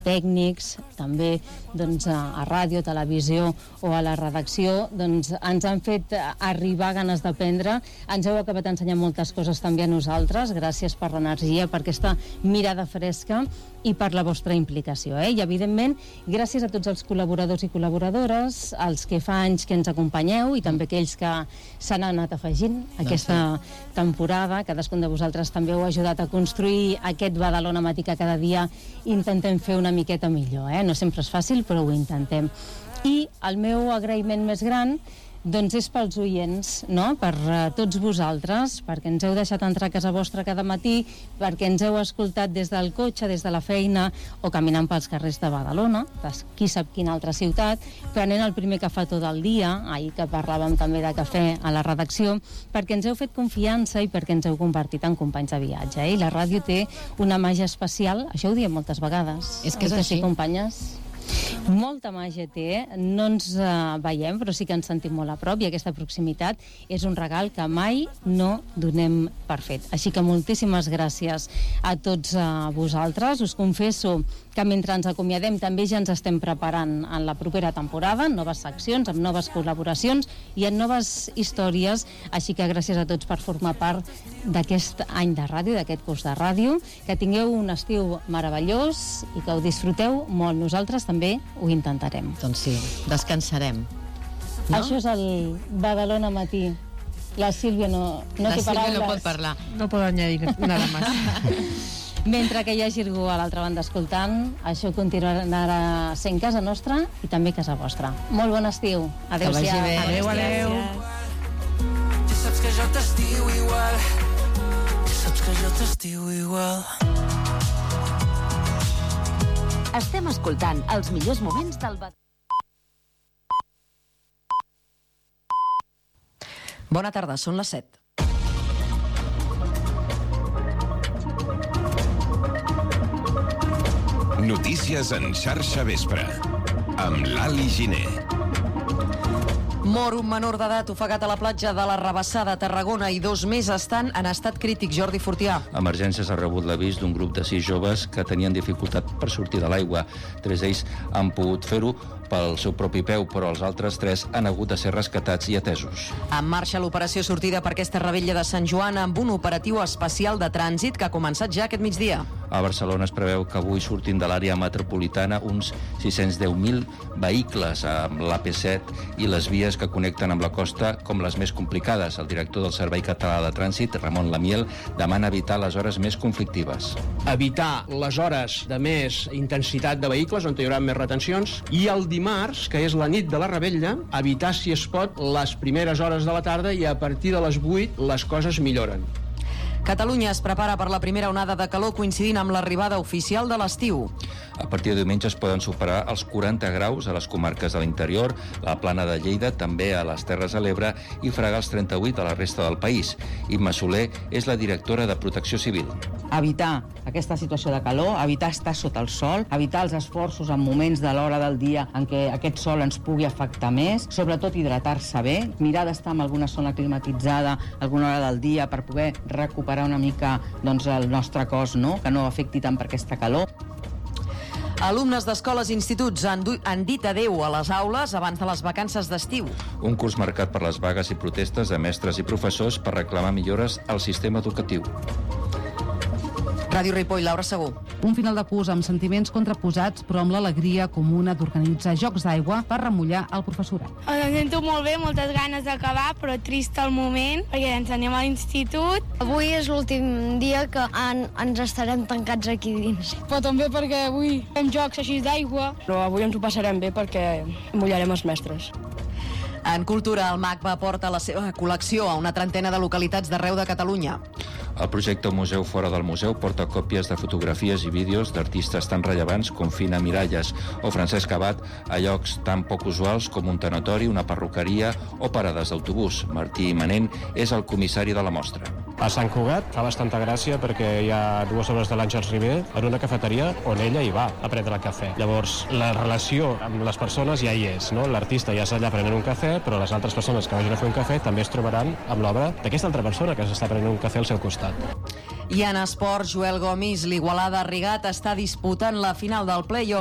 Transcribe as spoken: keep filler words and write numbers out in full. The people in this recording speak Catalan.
tècnics, també doncs, a ràdio, televisió o a la redacció, doncs, ens han fet arribar ganes d'aprendre. Ens heu acabat ensenyant moltes coses també a nosaltres. Gràcies per l'energia, per aquesta mirada fresca i per la vostra implicació. Eh? I, evidentment, gràcies a tots els col·laboradors i col·laboradores, els que fa anys que ens acompanyeu i també aquells que s'han anat afegint aquesta temporada. Cadascun de vosaltres també heu ajudat a construir aquest Badalona Matí que cada dia intentem fer una miqueta millor. Eh? No sempre és fàcil, però ho intentem. I el meu agraïment més gran doncs és pels oients, no? Per uh, tots vosaltres, perquè ens heu deixat entrar a casa vostra cada matí, perquè ens heu escoltat des del cotxe, des de la feina o caminant pels carrers de Badalona, de qui sap quina altra ciutat, prenent el primer cafetó del dia, ahir que parlàvem també de cafè a la redacció, perquè ens heu fet confiança i perquè ens heu convertit en companys de viatge. Eh? I la ràdio té una màgia especial, això ho diem moltes vegades. És que és així. Sí, companyes? Molta màgia té, no ens uh, veiem, però sí que ens sentim molt a prop i aquesta proximitat és un regal que mai no donem per fet. Així que moltíssimes gràcies a tots uh, vosaltres. Us confesso que mentre ens acomiadem també ja ens estem preparant en la propera temporada, en noves seccions, amb noves col·laboracions i en noves històries, així que gràcies a tots per formar part d'aquest any de ràdio, d'aquest curs de ràdio, que tingueu un estiu meravellós i que ho disfruteu molt. Nosaltres també ho intentarem. Doncs sí, descansarem. No? Això és el Badalona Matí. La Sílvia no, no La té Sílvia paraules. no pot parlar. No puedo añadir nada más. Mentre que hi hagi algú a l'altra banda escoltant, això continuarà sent casa nostra i també casa vostra. Molt bon estiu. Adéu-siau. Que vagi bé. Adéu, adéu. Ja saps que jo t'estimo igual. Ja saps que jo t'estimo igual. Estem escoltant els millors moments del Badalona. Bona tarda, són les set. Notícies en xarxa vespre amb l'Ali Giner. Mor un menor d'edat ofegat a la platja de la Rabassada, Tarragona, i dos més estan en estat crític. Jordi Fortià. Emergències ha rebut l'avís d'un grup de sis joves que tenien dificultat per sortir de l'aigua. Tres d'ells han pogut fer-ho pel seu propi peu, però els altres tres han hagut de ser rescatats i atesos. En marxa l'operació sortida per aquesta rebella de Sant Joan amb un operatiu especial de trànsit que ha començat ja aquest migdia. A Barcelona es preveu que avui surtin de l'àrea metropolitana uns sis-cents deu mil vehicles amb l'A P set i les vies que connecten amb la costa com les més complicades. El director del Servei Català de Trànsit, Ramon Lamiel, demana evitar les hores més conflictives. Evitar les hores de més intensitat de vehicles on hi haurà més retencions i el dimarts, que és la nit de la Rebella, evitar, si es pot, les primeres hores de la tarda i a partir de les vuit les coses milloren. Catalunya es prepara per la primera onada de calor coincidint amb l'arribada oficial de l'estiu. A partir de diumenge es poden superar els quaranta graus a les comarques de l'interior, la Plana de Lleida, també a les Terres de l'Ebre, i fregar els trenta-vuit a la resta del país. Imma Soler és la directora de Protecció Civil. Evitar aquesta situació de calor, evitar estar sota el sol, evitar els esforços en moments de l'hora del dia en què aquest sol ens pugui afectar més, sobretot hidratar-se bé, mirar d'estar en alguna zona climatitzada alguna hora del dia per poder recuperar una mica doncs, el nostre cos, no? Que no afecti tant per aquesta calor. Alumnes d'escoles i instituts han, han dit adeu a les aules abans de les vacances d'estiu. Un curs marcat per les vagues i protestes de mestres i professors per reclamar millores al sistema educatiu. Ràdio Ripoll, Laura Segú. Un final de curs amb sentiments contraposats, però amb l'alegria comuna d'organitzar jocs d'aigua per remullar el professorat. Em sento molt bé, moltes ganes d'acabar, però trist al moment, perquè ens anem a l'institut. Avui és l'últim dia que en, ens estarem tancats aquí dins. Però també perquè avui fem jocs així d'aigua. Però avui ens ho passarem bé perquè mullarem els mestres. En cultura, el MACBA porta la seva col·lecció a una trentena de localitats d'arreu de Catalunya. El projecte Museu fora del museu porta còpies de fotografies i vídeos d'artistes tan rellevants com Fina Miralles o Francesc Abad a llocs tan poc usuals com un tanatori, una perruqueria o parades d'autobús. Martí Manent és el comissari de la mostra. A Sant Cugat fa bastanta gràcia perquè hi ha dues obres de l'Àngels Ribé en una cafeteria on ella hi va a prendre el cafè. Llavors, la relació amb les persones ja hi és, no? L'artista ja és allà prenent un cafè, però les altres persones que vagin a fer un cafè també es trobaran amb l'obra d'aquesta altra persona que s'està prenent un cafè al seu costat. I en esports, Joel Gomis, l'Igualada Rigat està disputant la final del play-off